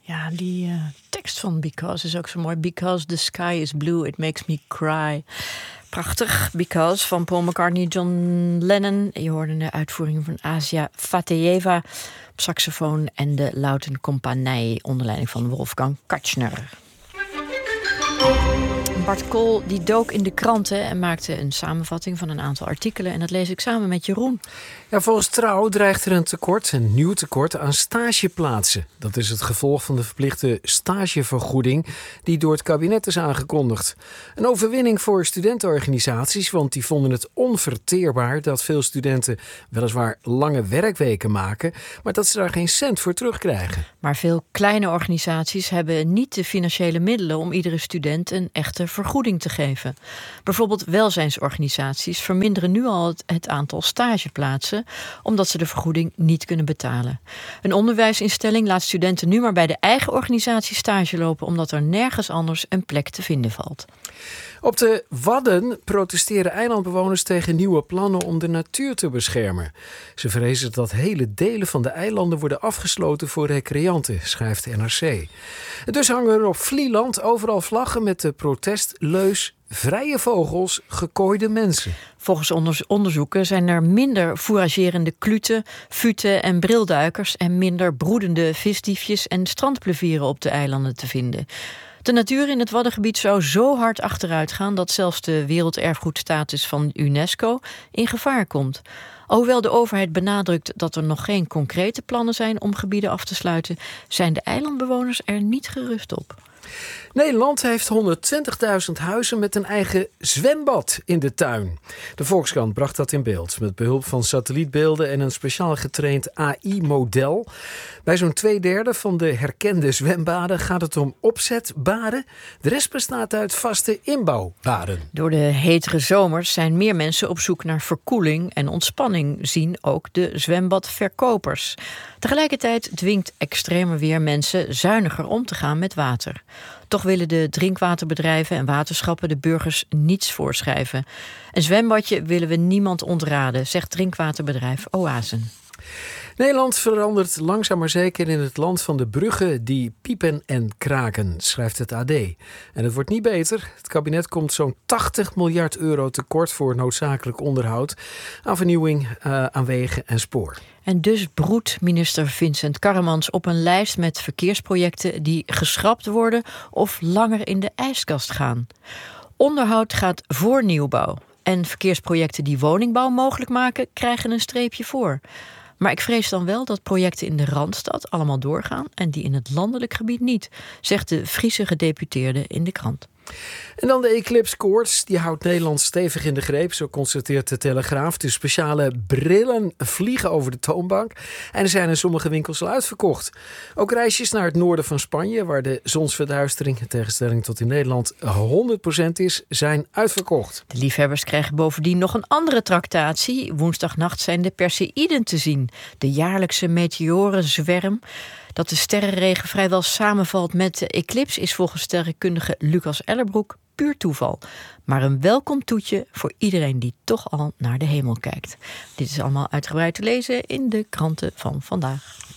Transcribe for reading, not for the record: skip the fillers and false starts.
Ja, die tekst van Because is ook zo mooi. Because the sky is blue, it makes me cry. Prachtig, Because van Paul McCartney, John Lennon. Je hoorde de uitvoering van Asia Fateyeva op saxofoon en de Lauten Compagnie onder leiding van Wolfgang Katchner. Bart Kool die dook in de kranten en maakte een samenvatting van een aantal artikelen. En dat lees ik samen met Jeroen. Ja, volgens Trouw dreigt er een nieuw tekort aan stageplaatsen. Dat is het gevolg van de verplichte stagevergoeding die door het kabinet is aangekondigd. Een overwinning voor studentenorganisaties, want die vonden het onverteerbaar dat veel studenten weliswaar lange werkweken maken, maar dat ze daar geen cent voor terugkrijgen. Maar veel kleine organisaties hebben niet de financiële middelen om iedere student een echte vergoeding te geven. Bijvoorbeeld welzijnsorganisaties verminderen nu al het aantal stageplaatsen omdat ze de vergoeding niet kunnen betalen. Een onderwijsinstelling laat studenten nu maar bij de eigen organisatie stage lopen omdat er nergens anders een plek te vinden valt. Op de Wadden protesteren eilandbewoners tegen nieuwe plannen om de natuur te beschermen. Ze vrezen dat hele delen van de eilanden worden afgesloten voor recreanten, schrijft de NRC. En dus hangen er op Vlieland overal vlaggen met de protestleus: vrije vogels, gekooide mensen. Volgens onderzoeken zijn er minder fouragerende kluten, futen en brilduikers en minder broedende visdiefjes en strandplevieren op de eilanden te vinden. De natuur in het Waddengebied zou zo hard achteruit gaan dat zelfs de werelderfgoedstatus van UNESCO in gevaar komt. Alhoewel de overheid benadrukt dat er nog geen concrete plannen zijn om gebieden af te sluiten, zijn de eilandbewoners er niet gerust op. Nederland heeft 120.000 huizen met een eigen zwembad in de tuin. De Volkskrant bracht dat in beeld met behulp van satellietbeelden en een speciaal getraind AI-model. Bij zo'n 2/3 van de herkende zwembaden gaat het om opzetbaden. De rest bestaat uit vaste inbouwbaden. Door de hetere zomers zijn meer mensen op zoek naar verkoeling en ontspanning, zien ook de zwembadverkopers. Tegelijkertijd dwingt extremer weer mensen zuiniger om te gaan met water. Toch willen de drinkwaterbedrijven en waterschappen de burgers niets voorschrijven. Een zwembadje willen we niemand ontraden, zegt drinkwaterbedrijf Oasen. Nederland verandert langzaam maar zeker in het land van de bruggen die piepen en kraken, schrijft het AD. En het wordt niet beter. Het kabinet komt zo'n 80 miljard euro tekort voor noodzakelijk onderhoud aan vernieuwing aan wegen en spoor. En dus broedt minister Vincent Karremans op een lijst met verkeersprojecten die geschrapt worden of langer in de ijskast gaan. Onderhoud gaat voor nieuwbouw. En verkeersprojecten die woningbouw mogelijk maken, krijgen een streepje voor. Maar ik vrees dan wel dat projecten in de Randstad allemaal doorgaan en die in het landelijk gebied niet, zegt de Friese gedeputeerde in de krant. En dan de eclipse koorts. Die houdt Nederland stevig in de greep, zo constateert de Telegraaf. De speciale brillen vliegen over de toonbank. En er zijn in sommige winkels al uitverkocht. Ook reisjes naar het noorden van Spanje, waar de zonsverduistering, in tegenstelling tot in Nederland, 100% is, zijn uitverkocht. De liefhebbers krijgen bovendien nog een andere tractatie. Woensdagnacht zijn de Perseïden te zien. De jaarlijkse meteorenzwerm. Dat de sterrenregen vrijwel samenvalt met de eclips is volgens sterrenkundige Lucas Ellerbroek puur toeval. Maar een welkom toetje voor iedereen die toch al naar de hemel kijkt. Dit is allemaal uitgebreid te lezen in de kranten van vandaag.